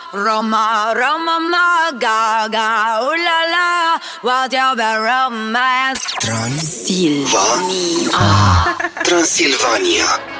Roma, Roma, ma, gaga, ooh la la, what's your romance? Transilvania.